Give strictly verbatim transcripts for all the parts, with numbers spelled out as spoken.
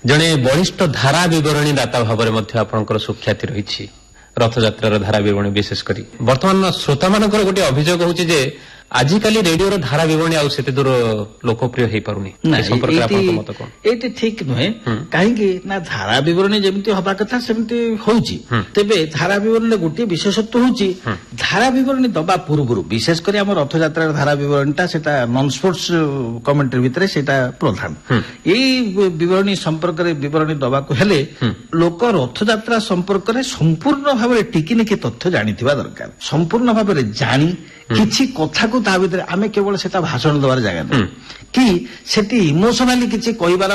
ଜଣେ ବଳିଷ୍ଠ ଧାରା ବିବରଣୀ ଦାତା ଭାବରେ ମଧ୍ୟ ଆପଣଙ୍କର ସୁଖ୍ୟାତି ରହିଛି ରଥଯାତ୍ରାର ଧାରା ବିବରଣୀ ବିଶେଷ କରି। ବର୍ତ୍ତମାନ ଶ୍ରୋତାମାନଙ୍କର ଗୋଟେ ଅଭିଯୋଗ ହେଉଛି ଯେ ଆଜିକାଲି ରେଡିଓର ଧାରା ବିବରଣୀ ଆଉ ସେତେ ଦୂର ଲୋକପ୍ରିୟ ହେଇପାରୁନି। ଏଇଟି ଠିକ ନୁହେଁ। କାହିଁକି ନା ଧାରା ବିବରଣୀ ଯେମିତି ହବା କଥା ସେମିତି ହଉଛି। ତେବେ ଧାରା ବିବରଣୀର ଗୋଟିଏ ବିଶେଷତ୍ୱ ହଉଛି ଧାରା ବିବରଣୀ ଦବା ପୂର୍ବରୁ ବିଶେଷ କରି ଆମ ରଥଯାତ୍ରାର ଧାରା ବିବରଣୀଟା ସେଟା ନନ୍ ସ୍ପୋର୍ଟସ କମେଣ୍ଟ୍ରି ଭିତରେ ସେଇଟା ପ୍ରଧାନ। ଏଇ ବିବରଣୀ ସମ୍ପର୍କରେ ବିବରଣୀ ଦବାକୁ ହେଲେ ଲୋକ ରଥଯାତ୍ରା ସମ୍ପର୍କରେ ସମ୍ପୂର୍ଣ୍ଣ ଭାବରେ ଟିକିନିକି ତଥ୍ୟ ଜାଣିଥିବା ଦରକାର। ସମ୍ପୂର୍ଣ୍ଣ ଭାବରେ ଜାଣି କିଛି କଥାକୁ ତା ଭିତରେ ଆମେ କେବଳ ସେଟା ଭାଷଣ ଦେବାର ଜାଗା ନୁହେଁ କି ସେଠି ଇମୋସନାଲି କିଛି କହିବାର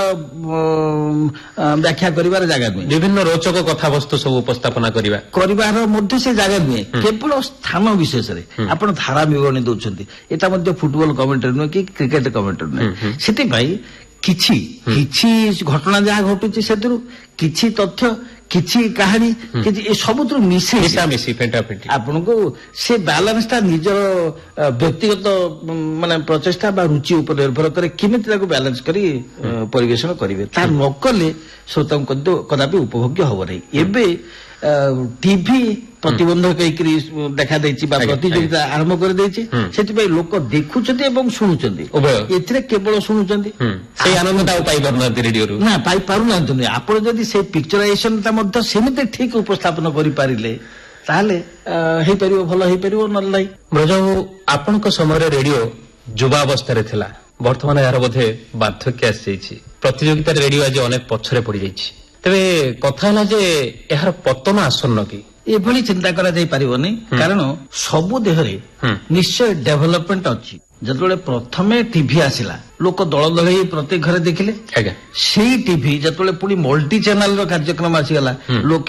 ବ୍ୟାଖ୍ୟା କରିବାର ଜାଗା ନୁହେଁ। ବିଭିନ୍ନ ରୋଚକ କଥାବସ୍ତୁ ସବୁ ଉପସ୍ଥାପନା କରିବା କରିବାର ମଧ୍ୟ ସେ ଜାଗା ନୁହେଁ। କେବଳ ସ୍ଥାନ ବିଶେଷରେ ଆପଣ ଧାରା ବିବରଣୀ ଦଉଛନ୍ତି। ଏଟା ମଧ୍ୟ ଫୁଟବଲ କମେଣ୍ଟାରୀ ନୁହେଁ କି କ୍ରିକେଟ କମେଣ୍ଟାରୀ ନୁହେଁ। ସେଥିପାଇଁ କିଛି କିଛି ଘଟଣା ଯାହା ଘଟୁଛି ସେଥିରୁ କିଛି ତଥ୍ୟ କିଛି କାହାଣୀ କିଛି ଏ ସବୁଥିରୁ ମିଶେଇ ଆପଣଙ୍କୁ ସେ ବାଲାନ୍ସଟା ନିଜର ବ୍ୟକ୍ତିଗତ ମାନେ ପ୍ରଚେଷ୍ଟା ବା ରୁଚି ଉପରେ ନିର୍ଭର କରେ କେମିତି ତାକୁ ବାଲାନ୍ସ କରି ପରିବେଷଣ କରିବେ। ତା ନ କଲେ ଶ୍ରୋତାଙ୍କୁ କଦାପି ଉପଭୋଗ୍ୟ ହବ ନାହିଁ। ଏବେ ଟିଭି ପ୍ରତିବନ୍ଧକ ହେଇକରି ଦେଖାଦେଇଛି ବା ପ୍ରତିଯୋଗିତା ଆରମ୍ଭ କରିଦେଇଛି। ସେଥିପାଇଁ ଲୋକ ଦେଖୁଛନ୍ତି ଏବଂ ଶୁଣୁଛନ୍ତି। ଏଥିରେ କେବଳ ଶୁଣୁଛନ୍ତି ସେଇ ଆନନ୍ଦଟା ଆଉ ପାଇପାରୁନାହାନ୍ତି ରେଡିଓରୁ ନା ପାଇପାରୁନାହାନ୍ତି ନୁହେଁ। ଆପଣ ଯଦି ସେଇ ପିକ୍ଚରାଇଜେସନଟା ମଧ୍ୟ ସେମିତି ଠିକ ଉପସ୍ଥାପନ କରିପାରିଲେ ତାହେଲେ ହେଇପାରିବ, ଭଲ ହେଇପାରିବ, ନହେଲେ ନାହିଁ। ବ୍ରଜବାବୁ ଆପଣଙ୍କ ସମୟରେ ରେଡିଓ ଯୁବା ଅବସ୍ଥାରେ ଥିଲା, ବର୍ତ୍ତମାନ ଏହାର ବୋଧେ ବାର୍ଦ୍ଧକ୍ୟ ଆସିଯାଇଛି। ପ୍ରତିଯୋଗିତାରେ ରେଡିଓ ଆଜି ଅନେକ ପଛରେ ପଡିଯାଇଛି। ତେବେ କଥା ହେଲା ଯେ ଏହାର ପତନ ଆସନ୍ନ କି? ଏଭଳି ଚିନ୍ତା କରାଯାଇ ପାରିବନି। କାରଣ ସବୁ ଦେହରେ ନିଶ୍ଚୟ ଡେଭଲପମେଣ୍ଟ ଅଛି। ଯେତେବେଳେ ପ୍ରଥମେ ଟିଭି ଆସିଲା ଲୋକ ଦଳ ଦଳ ହେଇ ପ୍ରତ୍ୟେକ ଘରେ ଦେଖିଲେ। ସେଇ ଟିଭି ଯେତେବେଳେ ପୁଣି ମଲ୍ଟି ଚ୍ୟାନେଲର କାର୍ଯ୍ୟକ୍ରମ ଆସିଗଲା ଲୋକ